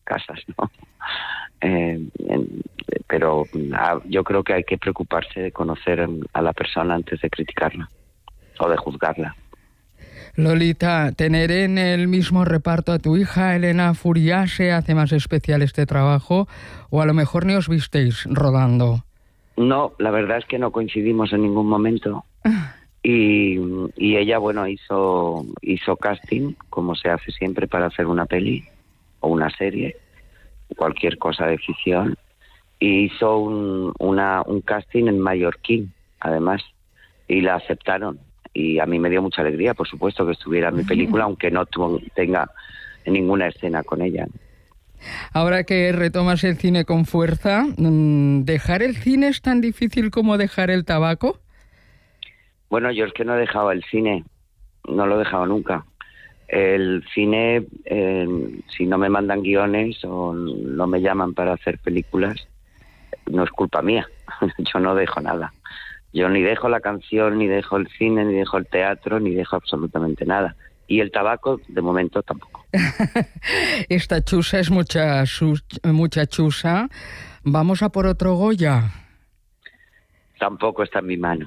casas, ¿no? Pero yo creo que hay que preocuparse de conocer a la persona antes de criticarla o de juzgarla. Lolita, tener en el mismo reparto a tu hija Elena Furiase hace más especial este trabajo, o a lo mejor ni os visteis rodando. No, la verdad es que no coincidimos en ningún momento. Y ella, bueno, hizo casting, como se hace siempre para hacer una peli o una serie, cualquier cosa de ficción, y hizo un casting en mallorquín, además, y la aceptaron. Y a mí me dio mucha alegría, por supuesto, que estuviera en mi película, aunque no tenga ninguna escena con ella. Ahora que retomas el cine con fuerza, ¿dejar el cine es tan difícil como dejar el tabaco? Bueno, yo es que no he dejado el cine, no lo he dejado nunca. El cine, si no me mandan guiones o no me llaman para hacer películas, no es culpa mía, yo no dejo nada. Yo ni dejo la canción, ni dejo el cine, ni dejo el teatro, ni dejo absolutamente nada. Y el tabaco, de momento, tampoco. Esta chusa es mucha chusa. ¿Vamos a por otro Goya? Tampoco está en mi mano.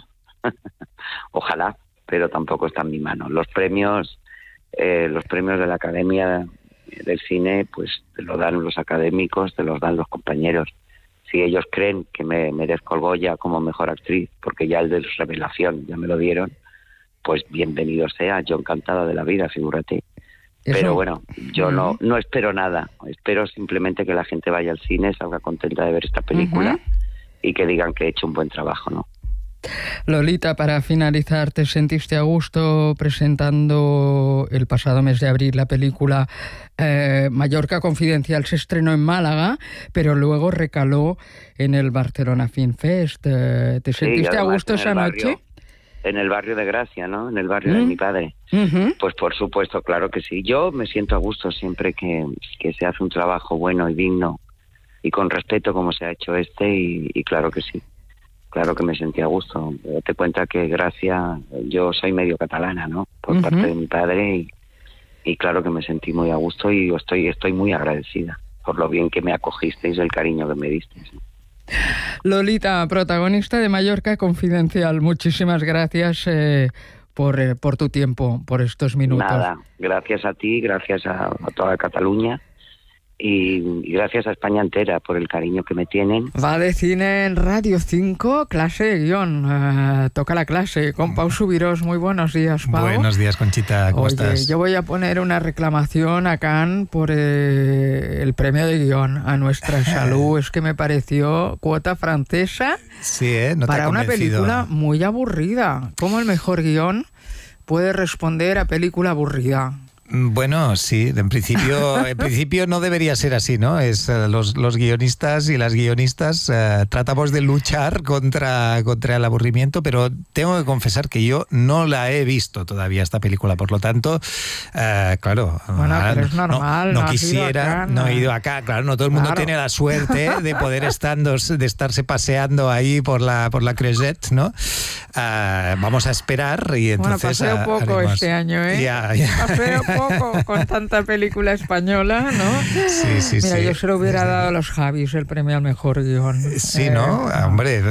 Ojalá, pero tampoco está en mi mano. Los premios de la Academia del Cine, pues te lo dan los académicos, te los dan los compañeros. Si ellos creen que me merezco el Goya como mejor actriz, porque ya el de Revelación ya me lo dieron, pues bienvenido sea, yo encantada de la vida, figúrate. Eso. Pero bueno, yo no espero nada, espero simplemente que la gente vaya al cine, salga contenta de ver esta película y que digan que he hecho un buen trabajo, ¿no? Lolita, para finalizar, ¿te sentiste a gusto presentando el pasado mes de abril la película Mallorca Confidencial? Se estrenó en Málaga, pero luego recaló en el Barcelona Film Fest. ¿Te sentiste a gusto esa noche? En el barrio de Gracia, ¿no? En el barrio de mi padre. Pues por supuesto, claro que sí. Yo me siento a gusto siempre que se hace un trabajo bueno y digno y con respeto como se ha hecho y claro que sí. Claro que me sentí a gusto. Te cuenta que Gracia, yo soy medio catalana, ¿no? Por parte de mi padre y claro que me sentí muy a gusto y estoy muy agradecida por lo bien que me acogisteis y el cariño que me disteis. Lolita, protagonista de Mallorca Confidencial, muchísimas gracias por tu tiempo, por estos minutos. Nada, gracias a ti, gracias a toda Cataluña. Y gracias a España entera por el cariño que me tienen. Va de cine en Radio 5, clase de guión. Toca la clase con Pau Subirós. Muy buenos días, Pau. Buenos días, Conchita. ¿Cómo estás? Yo voy a poner una reclamación a Cannes por el premio de guión a nuestra salud. Es que me pareció cuota francesa no para una película muy aburrida. ¿Cómo el mejor guión puede responder a película aburrida? Bueno, sí, en principio no debería ser así, ¿no? Los guionistas y las guionistas tratamos de luchar contra el aburrimiento, pero tengo que confesar que yo no la he visto todavía esta película, por lo tanto, claro, pero es normal, no quisiera, no he ido acá, claro, no todo el mundo tiene la suerte de poder estarse paseando ahí por la Creuset, ¿no? Vamos a esperar y entonces paseo poco haremos. Este año, ¿eh? Paseo poco con tanta película española, ¿no? Sí. Mira, yo se lo hubiera dado a los Javis el premio al mejor guión. Sí, ¿no? Hombre,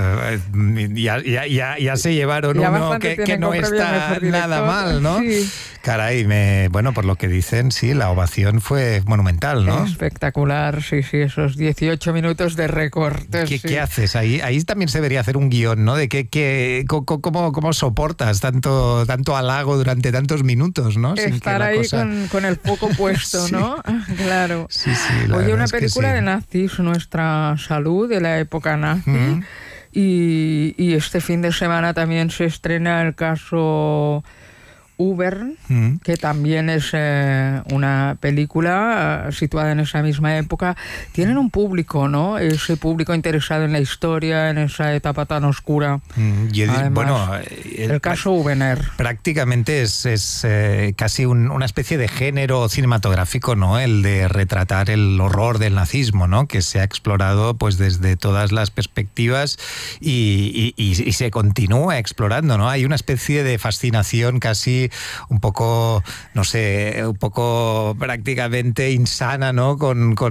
ya se llevaron uno que no está nada mal, ¿no? Sí. Caray, por lo que dicen, sí, la ovación fue monumental, ¿no? Espectacular, sí, esos 18 minutos de recortes. ¿Qué haces? Ahí también se debería hacer un guión, ¿no? De cómo soportas tanto halago durante tantos minutos, ¿no? Estar ahí con el foco puesto, ¿no? Claro. Sí, Oye, una película de nazis, nuestra salud, de la época nazi. Y este fin de semana también se estrena el caso Ubern, que también es una película situada en esa misma época. Tienen un público, ¿no? Ese público interesado en la historia, en esa etapa tan oscura. Además, el caso Ubener. Prácticamente es casi una especie de género cinematográfico, ¿no? El de retratar el horror del nazismo, ¿no? Que se ha explorado pues desde todas las perspectivas y se continúa explorando, ¿no? Hay una especie de fascinación casi un poco, no sé, prácticamente insana, ¿no? Con